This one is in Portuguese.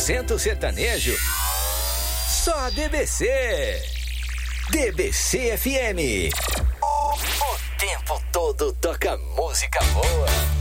100% sertanejo. Só a DBC. DBC FM. O tempo todo toca música boa.